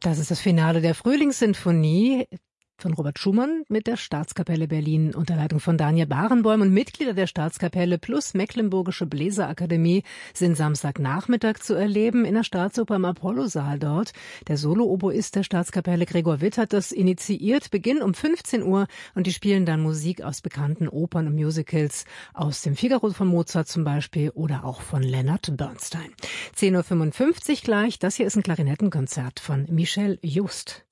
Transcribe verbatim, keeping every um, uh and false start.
Das ist das Finale der Frühlingssinfonie von Robert Schumann mit der Staatskapelle Berlin unter Leitung von Daniel Barenboim, und Mitglieder der Staatskapelle plus Mecklenburgische Bläserakademie sind Samstagnachmittag zu erleben in der Staatsoper im Apollo-Saal dort. Der Solo-Oboist der Staatskapelle Gregor Witt hat das initiiert, Beginn um fünfzehn Uhr, und die spielen dann Musik aus bekannten Opern und Musicals, aus dem Figaro von Mozart zum Beispiel oder auch von Leonard Bernstein. zehn Uhr fünfundfünfzig gleich, das hier ist ein Klarinettenkonzert von Michel Just.